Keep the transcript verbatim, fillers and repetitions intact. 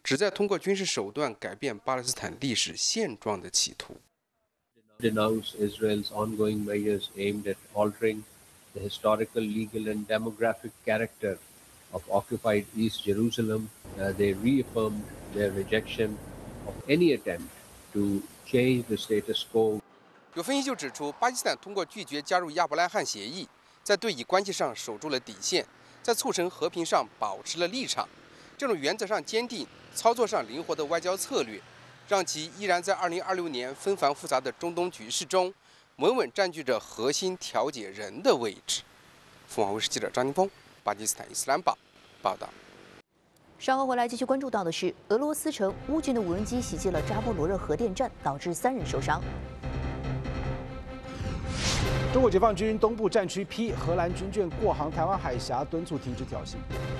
旨在通过军事手段改变巴勒斯坦历史现状的企图。 Denounce Israel's ongoing measures aimed at altering the historical, legal, and demographic character of occupied East Jerusalem. Uh, they reaffirmed their rejection of any attempt to change the status quo. 有分析就指出，巴基斯坦通过拒绝加入亚伯拉罕协议，在对以关系上守住了底线，在促成和平上保持了立场。这种原则上坚定、操作上灵活的外交策略，让其依然在二零二六年纷繁复杂的中东局势中，稳稳占据着核心调解人的位置。凤凰卫视记者张宁峰，巴基斯坦伊斯兰堡报道。 稍后回来继续关注到的是，俄罗斯称乌军的无人机袭击了扎波罗热核电站，导致三人受伤。 中国解放军东部战区批荷兰军舰过航台湾海峡，敦促停止挑衅。